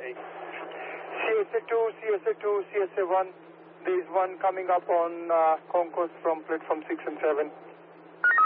CSA 2, CSA 2, CSA 1. There is one coming up on concourse from platform 6 and 7.